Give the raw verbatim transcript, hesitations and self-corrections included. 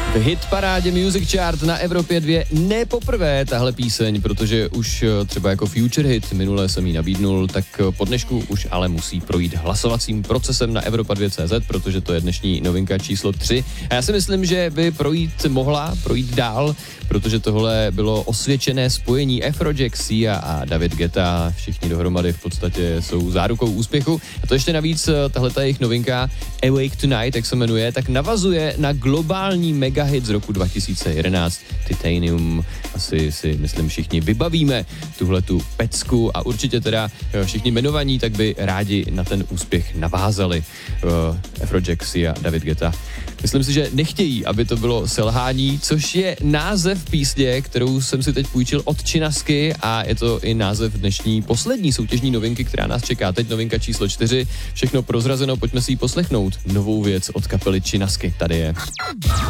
V hitparádě Music Chart na Evropě dva ne poprvé tahle píseň, protože už třeba jako Future Hit, minule jsem ji nabídnul, tak po dnešku už ale musí projít hlasovacím procesem na Evropa dva tečka cé zet, protože to je dnešní novinka číslo tři. A já si myslím, že by projít mohla, projít dál, protože tohle bylo osvědčené spojení Afrojack, Sia a David Guetta. Všichni dohromady v podstatě jsou zárukou úspěchu. A to ještě navíc tahle ta jejich novinka Awake Tonight, jak se jmenuje, tak navazuje na globální megahit z roku dva tisíce jedenáct Titanium. Asi si, myslím, všichni vybavíme tuhletu pecku a určitě teda všichni jmenovaní tak by rádi na ten úspěch navázali. Uh, Afrojack, Sia, David Guetta. Myslím si, že nechtějí, aby to bylo selhání, což je název písně, kterou jsem si teď půjčil od Činasky a je to i název dnešní poslední soutěžní novinky, která nás čeká. Teď novinka číslo čtyři. Všechno prozrazeno, pojďme si ji poslechnout. Novou věc od kapely Činasky. Tady je.